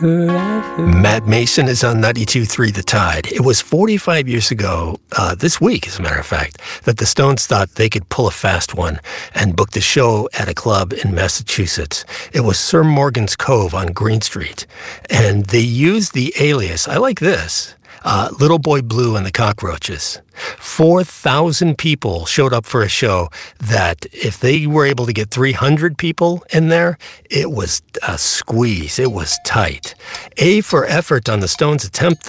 Matt Mason is on 92.3 The Tide. It was 45 years ago, this week, as a matter of fact, that the Stones thought they could pull a fast one and book the show at a club in Massachusetts. It was Sir Morgan's Cove on Green Street. And they used the alias, I like this, Little Boy Blue and the Cockroaches. 4,000 people showed up for a show that if they were able to get 300 people in there, it was a squeeze. It was tight. A for effort on the Stones' attempt,